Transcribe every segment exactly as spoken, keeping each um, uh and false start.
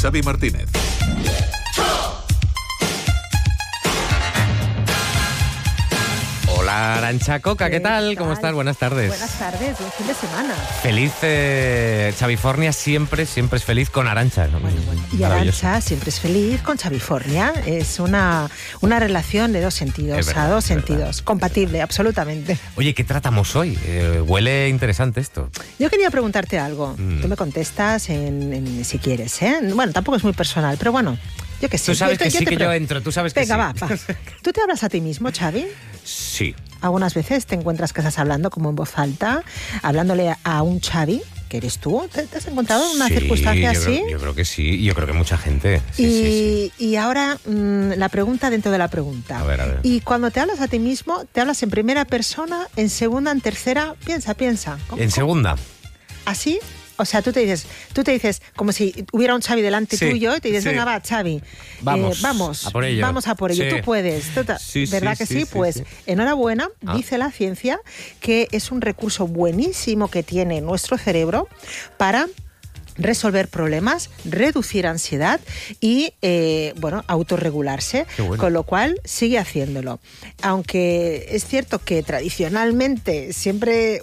Xavi Martínez. Hola, Arantxa Coca, ¿qué, ¿Qué tal? tal? ¿Cómo estás? Buenas tardes. Buenas tardes, buen fin de semana. Feliz eh, Xavifornia, siempre, siempre es feliz con Arantxa. Bueno, bueno. Y Arantxa siempre es feliz con Xavifornia. Es una, una relación de dos sentidos, verdad, a dos sentidos. Verdad. Compatible, absolutamente. Oye, ¿qué tratamos hoy? Eh, huele interesante esto. Yo quería preguntarte algo. Mm. Tú me contestas en, en, si quieres, ¿eh? Bueno, tampoco es muy personal, pero bueno, yo qué sé. Tú sabes yo, que yo sí, que pre... yo entro, tú sabes que Venga, sí. va, va. ¿Tú te hablas a ti mismo, Xavi? Sí. Algunas veces te encuentras que estás hablando como en voz alta, hablándole a un Xavi, que eres tú. ¿Te, te has encontrado en una sí, circunstancia yo así? Creo, yo creo que sí, y yo creo que mucha gente. Sí, y, sí, sí. y ahora mmm, la pregunta dentro de la pregunta. A ver, a ver. Y cuando te hablas a ti mismo, ¿te hablas en primera persona, en segunda, en tercera? Piensa, piensa. ¿Cómo? En segunda. ¿Así? O sea, tú te dices, tú te dices como si hubiera un Xavi delante sí, tuyo y te dices, sí. venga, va, Xavi, vamos, eh, vamos, a por ello. vamos a por ello, sí. tú puedes. Tú sí, ¿Verdad sí, que sí? sí pues sí. enhorabuena, ah. dice la ciencia que es un recurso buenísimo que tiene nuestro cerebro para resolver problemas, reducir ansiedad y, eh, bueno, autorregularse, bueno. Con lo cual sigue haciéndolo. Aunque es cierto que tradicionalmente siempre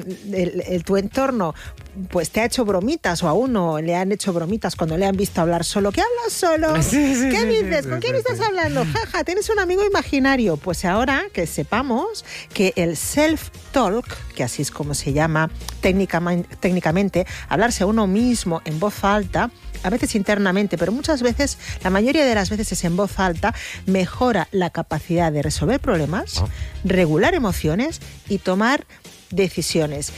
el, el, tu entorno pues te ha hecho bromitas, o a uno le han hecho bromitas cuando le han visto hablar solo. ¿Qué hablas solo? Sí, sí, ¿Qué sí, dices? sí, ¿Con sí, quién sí, estás sí. hablando? Jaja, tienes un amigo imaginario. Pues ahora que sepamos que el self-talk, que así es como se llama técnicamente, técnicamente, hablarse a uno mismo en voz alta, a veces internamente, pero muchas veces, la mayoría de las veces es en voz alta, mejora la capacidad de resolver problemas, oh. regular emociones y tomar decisiones.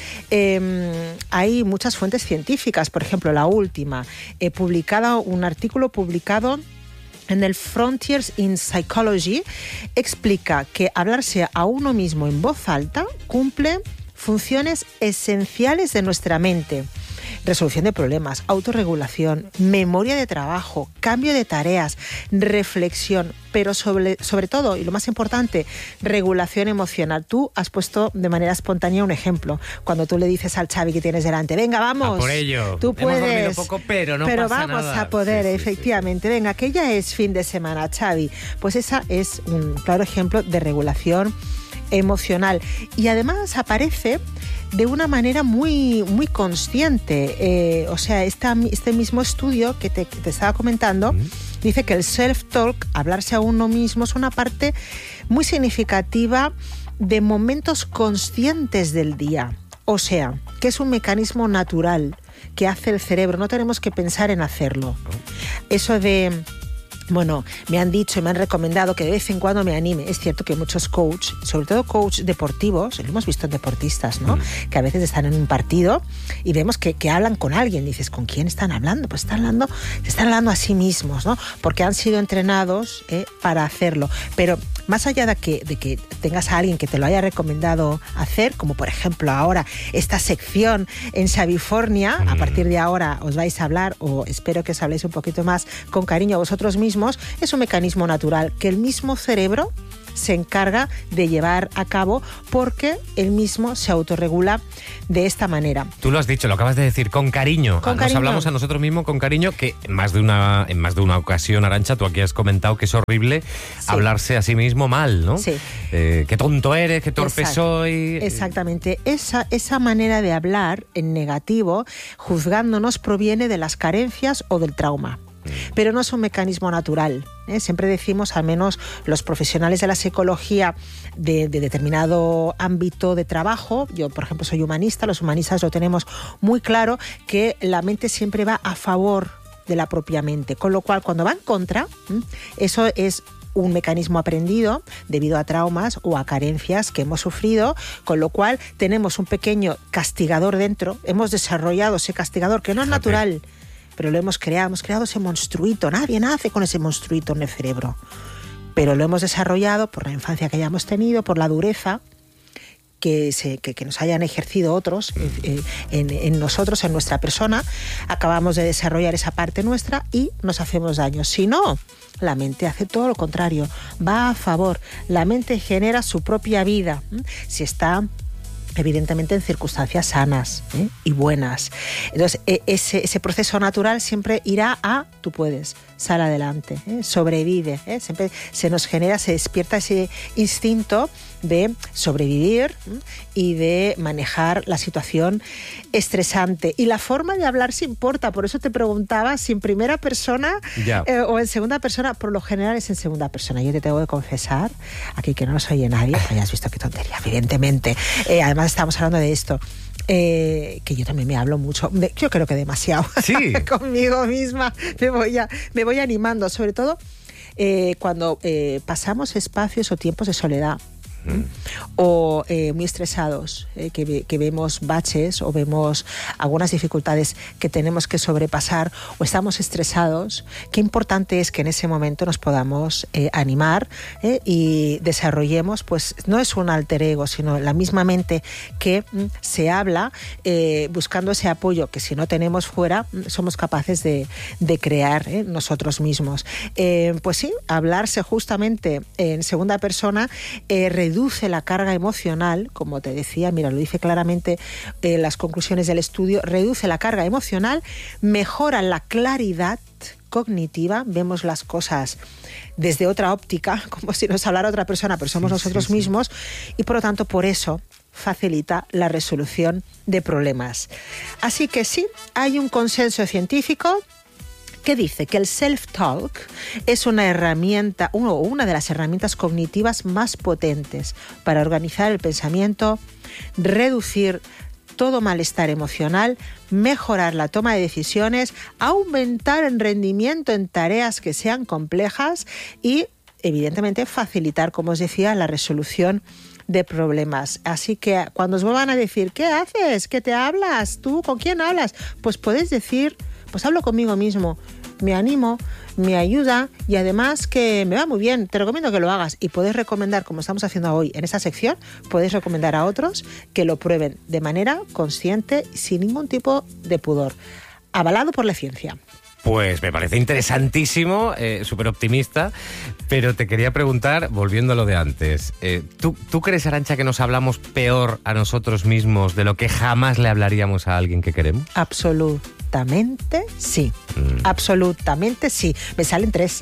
Eh, hay muchas fuentes científicas, por ejemplo, la última, he publicado un artículo publicado en el Frontiers in Psychology, explica que hablarse a uno mismo en voz alta cumple funciones esenciales de nuestra mente. Resolución de problemas, autorregulación, memoria de trabajo, cambio de tareas, reflexión, pero sobre, sobre todo, y lo más importante, regulación emocional. Tú has puesto de manera espontánea un ejemplo. Cuando tú le dices al Xavi que tienes delante, venga, vamos. A por ello. Tú puedes. Hemos dormido poco, pero no pero pasa vamos nada. a poder, sí, sí, efectivamente. Sí, sí. Venga, que ya es fin de semana, Xavi. Pues esa es un claro ejemplo de regulación emocional. Y además aparece de una manera muy, muy consciente. Eh, o sea, esta, este mismo estudio que te, que te estaba comentando mm. dice que el self-talk, hablarse a uno mismo, es una parte muy significativa de momentos conscientes del día. O sea, que es un mecanismo natural que hace el cerebro. No tenemos que pensar en hacerlo. Eso de... Bueno, me han dicho y me han recomendado que de vez en cuando me anime. Es cierto que muchos coaches, sobre todo coaches deportivos, lo hemos visto en deportistas, ¿no? Mm. Que a veces están en un partido y vemos que, que hablan con alguien. Dices, ¿con quién están hablando? Pues están hablando, están hablando a sí mismos, ¿no? Porque han sido entrenados eh, para hacerlo. Pero más allá de que, de que tengas a alguien que te lo haya recomendado hacer, como por ejemplo ahora esta sección en Xavifornia, mm. a partir de ahora os vais a hablar, o espero que os habléis un poquito más con cariño a vosotros mismos, es un mecanismo natural que el mismo cerebro se encarga de llevar a cabo porque él mismo se autorregula de esta manera. Tú lo has dicho, lo acabas de decir, con cariño. Con Nos cariño. hablamos a nosotros mismos con cariño, que en más de una, en más de una ocasión, Arantxa, tú aquí has comentado que es horrible sí. hablarse a sí mismo mal, ¿no? Sí. Eh, qué tonto eres, qué torpe Exacto. soy. Exactamente. Esa, esa manera de hablar en negativo, juzgándonos, proviene de las carencias o del trauma. Pero no es un mecanismo natural. ¿eh? Siempre decimos, al menos los profesionales de la psicología de, de determinado ámbito de trabajo, yo por ejemplo soy humanista, los humanistas lo tenemos muy claro, que la mente siempre va a favor de la propia mente, con lo cual cuando va en contra, ¿eh? eso es un mecanismo aprendido debido a traumas o a carencias que hemos sufrido, con lo cual tenemos un pequeño castigador dentro, hemos desarrollado ese castigador que no es natural, pero lo hemos creado, hemos creado ese monstruito. Nadie nace con ese monstruito en el cerebro, pero lo hemos desarrollado por la infancia que hayamos tenido, por la dureza que, se, que, que nos hayan ejercido otros eh, en, en nosotros, en nuestra persona. Acabamos de desarrollar esa parte nuestra y nos hacemos daño. Si no, la mente hace todo lo contrario, va a favor. La mente genera su propia vida. Si está evidentemente en circunstancias sanas, ¿eh? y buenas. Entonces, ese, ese proceso natural siempre irá a tú puedes, sal adelante, ¿eh? sobrevive. ¿eh? Siempre se nos genera, se despierta ese instinto de sobrevivir, ¿eh? y de manejar la situación estresante. Y la forma de hablar se importa, por eso te preguntaba si en primera persona eh, o en segunda persona. Por lo general es en segunda persona. Yo te tengo que confesar, aquí que no nos oye nadie, hayas visto qué tontería, evidentemente. Eh, además estamos hablando de esto. Eh, que yo también me hablo mucho, de, yo creo que demasiado, sí. conmigo misma, me voy, a, me voy animando, sobre todo eh, cuando eh, pasamos espacios o tiempos de soledad. ¿Mm? O eh, muy estresados, eh, que, que vemos baches o vemos algunas dificultades que tenemos que sobrepasar o estamos estresados, qué importante es que en ese momento nos podamos eh, animar eh, y desarrollemos, pues no es un alter ego, sino la misma mente que mm, se habla eh, buscando ese apoyo que si no tenemos fuera, mm, somos capaces de, de crear eh, nosotros mismos. Eh, pues sí, hablarse justamente en segunda persona eh, reduce la carga emocional, como te decía, mira, lo dice claramente eh, las conclusiones del estudio, reduce la carga emocional, mejora la claridad cognitiva, vemos las cosas desde otra óptica, como si nos hablara otra persona, pero somos sí, nosotros sí, mismos, sí. y por lo tanto, por eso facilita la resolución de problemas. Así que sí, hay un consenso científico que dice que el self-talk es una herramienta, uno, una de las herramientas cognitivas más potentes para organizar el pensamiento, reducir todo malestar emocional, mejorar la toma de decisiones, aumentar el rendimiento en tareas que sean complejas y, evidentemente, facilitar, como os decía, la resolución de problemas. Así que cuando os vuelvan a decir, ¿qué haces? ¿Qué te hablas? ¿Tú con quién hablas? Pues podéis decir, pues hablo conmigo mismo, me animo, me ayuda y además que me va muy bien, te recomiendo que lo hagas y podéis recomendar, como estamos haciendo hoy en esta sección, podéis recomendar a otros que lo prueben de manera consciente, sin ningún tipo de pudor, avalado por la ciencia. Pues me parece interesantísimo, eh, súper optimista, pero te quería preguntar, volviendo a lo de antes, eh, ¿tú, ¿tú crees, Arantxa, que nos hablamos peor a nosotros mismos de lo que jamás le hablaríamos a alguien que queremos? Absolutamente sí, mm. absolutamente sí. Me salen tres.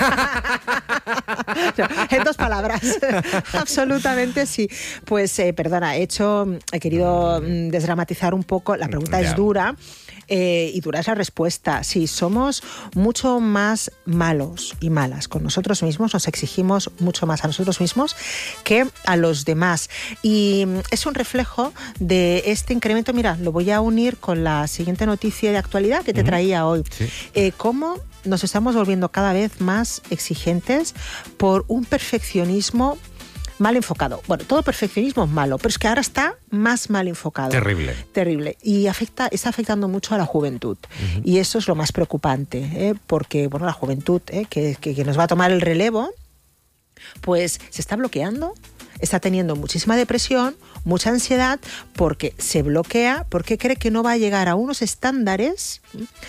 No, en dos palabras. Absolutamente sí. Pues, eh, perdona, he hecho, he querido mm, desdramatizar un poco, la pregunta yeah. es dura. Eh, y dura es la respuesta. Sí, somos mucho más malos y malas con nosotros mismos, nos exigimos mucho más a nosotros mismos que a los demás. Y es un reflejo de este incremento. Mira, lo voy a unir con la siguiente noticia de actualidad que te uh-huh. traía hoy. Sí. Eh, ¿Cómo nos estamos volviendo cada vez más exigentes por un perfeccionismo mal enfocado? Bueno, todo perfeccionismo es malo, pero es que ahora está más mal enfocado. Terrible. Terrible. Y afecta, está afectando mucho a la juventud. Uh-huh. Y eso es lo más preocupante, ¿eh? Porque, bueno, la juventud, ¿eh? que, que, que nos va a tomar el relevo, pues se está bloqueando, está teniendo muchísima depresión, mucha ansiedad, porque se bloquea, porque cree que no va a llegar a unos estándares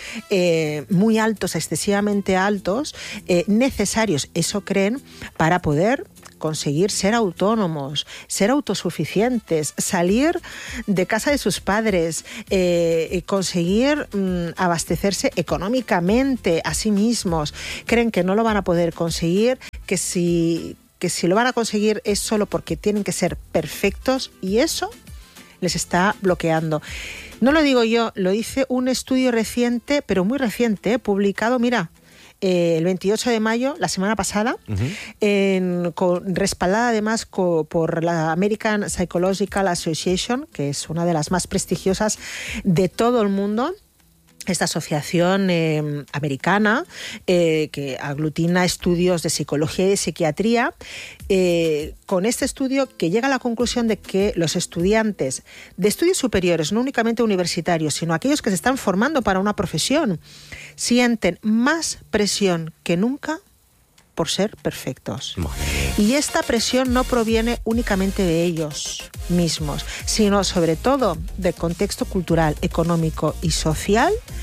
eh, muy altos, excesivamente altos, eh, necesarios, eso creen, para poder conseguir ser autónomos, ser autosuficientes, salir de casa de sus padres, eh, conseguir mm, abastecerse económicamente a sí mismos. Creen que no lo van a poder conseguir, que si, que si lo van a conseguir es solo porque tienen que ser perfectos y eso les está bloqueando. No lo digo yo, lo dice un estudio reciente, pero muy reciente, eh, publicado, mira, Eh, el veintiocho de mayo, la semana pasada, uh-huh. en, con, respaldada además co, por la American Psychological Association, que es una de las más prestigiosas de todo el mundo. Esta asociación eh, americana eh, que aglutina estudios de psicología y de psiquiatría, eh, con este estudio que llega a la conclusión de que los estudiantes de estudios superiores, no únicamente universitarios, sino aquellos que se están formando para una profesión, sienten más presión que nunca por ser perfectos. Y esta presión no proviene únicamente de ellos mismos, sino sobre todo del contexto cultural, económico y social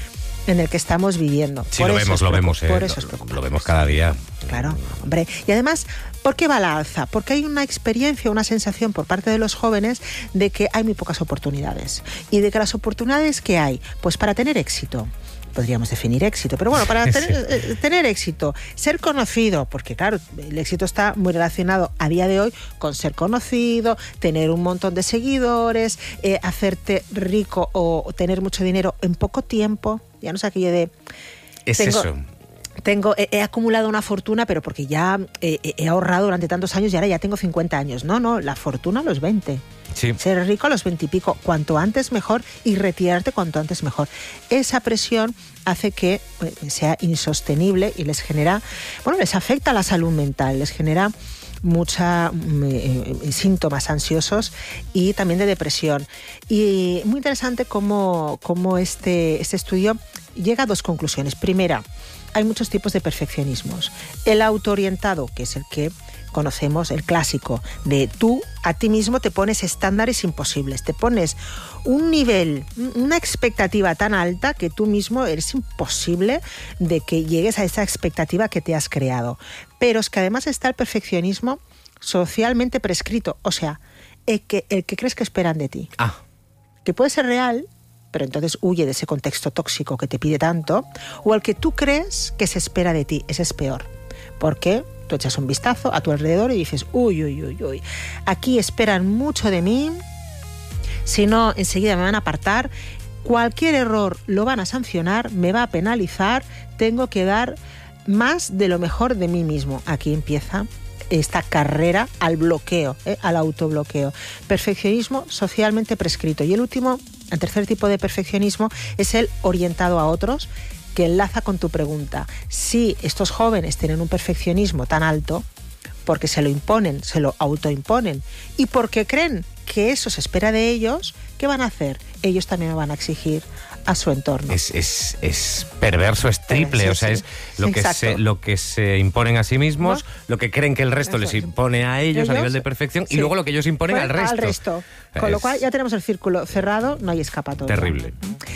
en el que estamos viviendo. Sí, por lo eso vemos, es lo vemos, eh, por eso lo, es preocupante. lo vemos cada día. Claro, hombre. Y además, ¿por qué va a la alza? Porque hay una experiencia, una sensación por parte de los jóvenes de que hay muy pocas oportunidades. Y de que las oportunidades que hay, pues para tener éxito, podríamos definir éxito, pero bueno, para tener, sí. eh, tener éxito, ser conocido, porque claro, el éxito está muy relacionado a día de hoy con ser conocido, tener un montón de seguidores, eh, hacerte rico o tener mucho dinero en poco tiempo. Ya no es aquello de... Es tengo, eso. Tengo, he, he acumulado una fortuna, pero porque ya eh, he ahorrado durante tantos años y ahora ya tengo cincuenta años. No, no, la fortuna a los veinte. Sí. Ser rico a los veinte y pico, cuanto antes mejor, y retirarte cuanto antes mejor. Esa presión hace que pues, sea insostenible y les genera, bueno, les afecta a la salud mental, les genera muchos eh, síntomas ansiosos y también de depresión. Y muy interesante cómo, cómo este, este estudio llega a dos conclusiones. Primera, hay muchos tipos de perfeccionismos. El autoorientado, que es el que conocemos, el clásico, de tú a ti mismo te pones estándares imposibles, te pones un nivel, una expectativa tan alta que tú mismo eres imposible de que llegues a esa expectativa que te has creado. Pero es que además está el perfeccionismo socialmente prescrito, o sea, el que, el que crees que esperan de ti. Ah. Que puede ser real, pero entonces huye de ese contexto tóxico que te pide tanto, o el que tú crees que se espera de ti, ese es peor. Porque tú echas un vistazo a tu alrededor y dices, uy, uy, uy, uy, aquí esperan mucho de mí, si no, enseguida me van a apartar, cualquier error lo van a sancionar, me va a penalizar, tengo que dar más de lo mejor de mí mismo. Aquí empieza esta carrera al bloqueo, ¿eh? al autobloqueo. Perfeccionismo socialmente prescrito. Y el último, el tercer tipo de perfeccionismo es el orientado a otros, que enlaza con tu pregunta. Si estos jóvenes tienen un perfeccionismo tan alto, porque se lo imponen, se lo autoimponen, y porque creen que eso se espera de ellos, ¿qué van a hacer? Ellos también lo van a exigir a su entorno. Es, es, es perverso, es triple, sí, o sea, sí. es lo que, se, lo que se imponen a sí mismos, ¿no? Lo que creen que el resto eso. les impone a ellos, ellos a nivel de perfección, sí. y luego lo que ellos imponen pues al resto. Al resto. Con es... lo cual ya tenemos el círculo cerrado, no hay escapatoria. Terrible.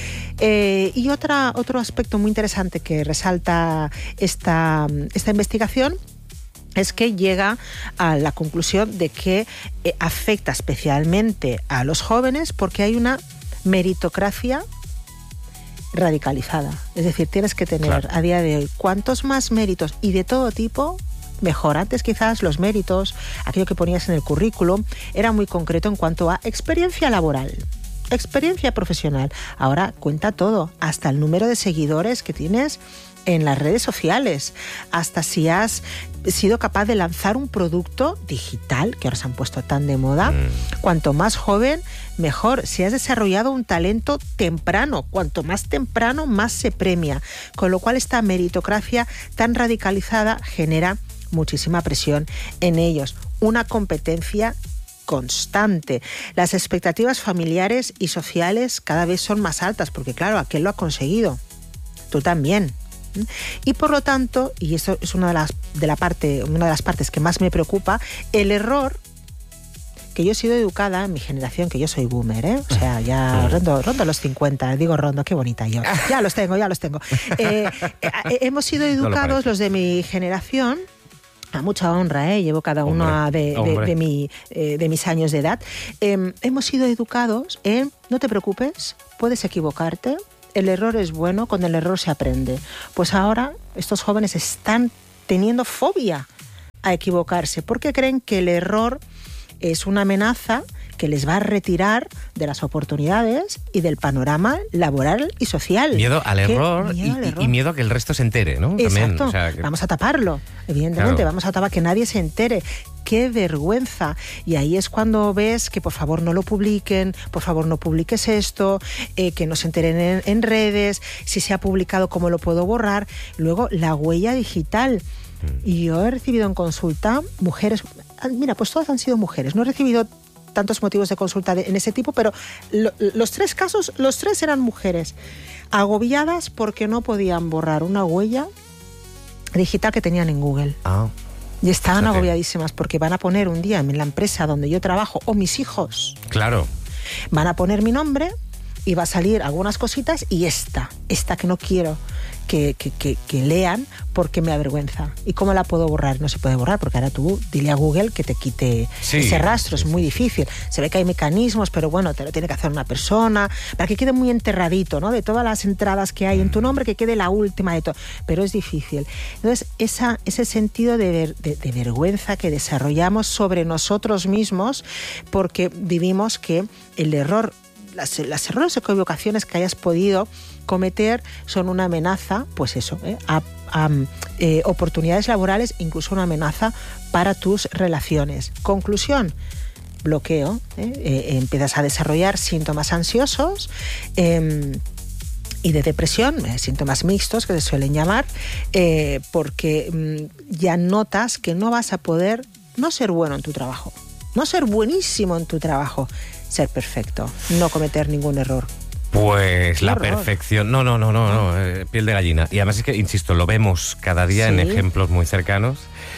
Eh, y otra, otro aspecto muy interesante que resalta esta, esta investigación es que llega a la conclusión de que eh, afecta especialmente a los jóvenes porque hay una meritocracia radicalizada. Es decir, tienes que tener claro. a día de hoy cuantos más méritos y de todo tipo, mejor. Antes quizás los méritos, aquello que ponías en el currículum, era muy concreto en cuanto a experiencia laboral, experiencia profesional. Ahora cuenta todo, hasta el número de seguidores que tienes en las redes sociales, hasta si has sido capaz de lanzar un producto digital, que ahora se han puesto tan de moda. Mm. Cuanto más joven, mejor. Si has desarrollado un talento temprano, cuanto más temprano, más se premia. Con lo cual esta meritocracia tan radicalizada genera muchísima presión en ellos. Una competencia constante. Las expectativas familiares y sociales cada vez son más altas, porque claro, aquel lo ha conseguido. Tú también. Y por lo tanto, y esto es una de las, de la parte, una de las partes que más me preocupa, el error, que yo he sido educada en mi generación, que yo soy boomer, ¿eh? O sea, ya rondo, rondo los cincuenta, digo rondo, qué bonita yo. Ya los tengo, ya los tengo. Eh, eh, hemos sido educados, no los de mi generación, a mucha honra, ¿eh? Llevo cada uno de, de, de, mi, eh, de mis años de edad. Eh, hemos sido educados en, no te preocupes, puedes equivocarte, el error es bueno, con el error se aprende. Pues ahora estos jóvenes están teniendo fobia a equivocarse porque creen que el error es una amenaza que les va a retirar de las oportunidades y del panorama laboral y social. Miedo al error, miedo y, al error. y miedo a que el resto se entere, ¿no? Exacto. También, o sea, que... Vamos a taparlo, evidentemente, claro. Vamos a tapar que nadie se entere. ¡Qué vergüenza! Y ahí es cuando ves que por favor no lo publiquen, por favor no publiques esto, eh, que no se enteren en, en redes, si se ha publicado, ¿cómo lo puedo borrar? Luego, la huella digital. Y yo he recibido en consulta mujeres, mira, pues todas han sido mujeres, no he recibido tantos motivos de consulta de, en ese tipo, pero lo, los tres casos, los tres eran mujeres, agobiadas porque no podían borrar una huella digital que tenían en Google. Ah, y estaban fíjate. agobiadísimas porque van a poner un día en la empresa donde yo trabajo, o mis hijos. Claro. Van a poner mi nombre y va a salir algunas cositas y esta, esta que no quiero que, que, que, que lean porque me avergüenza. ¿Y cómo la puedo borrar? No se puede borrar porque ahora tú dile a Google que te quite sí, ese rastro, sí, es muy sí. difícil. Se ve que hay mecanismos, pero bueno, te lo tiene que hacer una persona para que quede muy enterradito, ¿no? De todas las entradas que hay mm. en tu nombre, que quede la última de todo. Pero es difícil. Entonces, esa, ese sentido de, ver, de, de vergüenza que desarrollamos sobre nosotros mismos porque vivimos que el error, las, las errores o equivocaciones que hayas podido cometer son una amenaza, pues eso, ¿eh? a, a eh, oportunidades laborales, incluso una amenaza para tus relaciones. Conclusión, bloqueo, ¿eh? Eh, empiezas a desarrollar síntomas ansiosos eh, y de depresión, eh, síntomas mixtos que se suelen llamar, eh, porque mm, ya notas que no vas a poder no ser bueno en tu trabajo, no ser buenísimo en tu trabajo, ser perfecto, no cometer ningún error. Pues la perfección, no, no, no, no, no, eh, piel de gallina. Y además es que, insisto, lo vemos cada día sí. en ejemplos muy cercanos.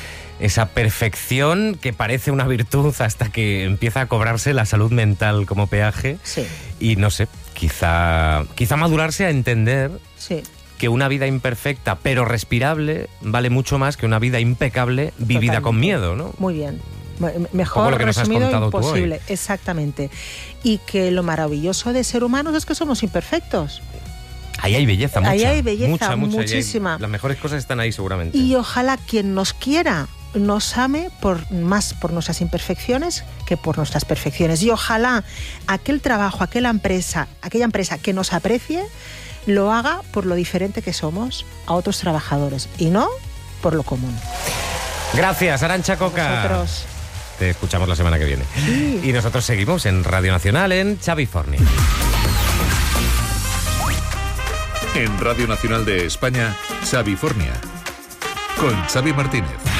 Esa perfección que parece una virtud hasta que empieza a cobrarse la salud mental como peaje. Sí. Y no sé, quizá, quizá madurarse a entender sí. que una vida imperfecta pero respirable vale mucho más que una vida impecable vivida Totalmente. Con miedo, ¿no? Muy bien. Mejor lo que nos resumido has contado imposible, tú hoy. Exactamente. Y que lo maravilloso de ser humanos es que somos imperfectos. Ahí hay belleza, mucha. Ahí hay belleza, mucha, mucha, muchísima. Hay, las mejores cosas están ahí seguramente. Y ojalá quien nos quiera nos ame por, más por nuestras imperfecciones que por nuestras perfecciones. Y ojalá aquel trabajo, aquella empresa, aquella empresa que nos aprecie, lo haga por lo diferente que somos a otros trabajadores y no por lo común. Gracias, Arantxa Coca. Nosotros. Te escuchamos la semana que viene. Sí. Y nosotros seguimos en Radio Nacional en Xavifornia. En Radio Nacional de España, Xavifornia, con Xavi Martínez.